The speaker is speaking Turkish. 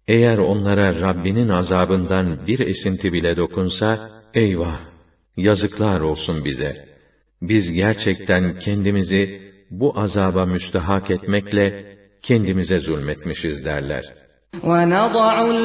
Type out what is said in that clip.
Eğer onlara Rabbinin azabından bir esinti bile dokunsa, eyvah! Yazıklar olsun bize! Biz gerçekten kendimizi bu azaba müstahak etmekle kendimize zulmetmişiz derler. وَنَضَعُ